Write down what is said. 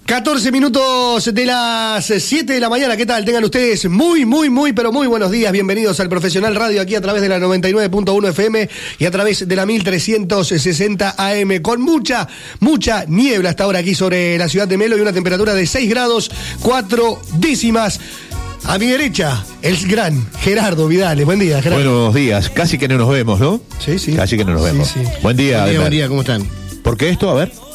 14 minutos de las 7 de la mañana, ¿qué tal? Tengan ustedes muy buenos días. Bienvenidos al Profesional Radio aquí a través de la 99.1 FM y a través de la 1360 AM. Con mucha niebla hasta ahora aquí sobre la ciudad de Melo y una temperatura de 6 grados 4 décimas. A mi derecha, el gran Gerardo Vidales. Buen día, Gerardo. Buenos días. Casi que no nos vemos, ¿no? Sí. Casi que no nos vemos. Sí. Buen día. Buen día, ¿cómo están? ¿Por qué esto? A ver.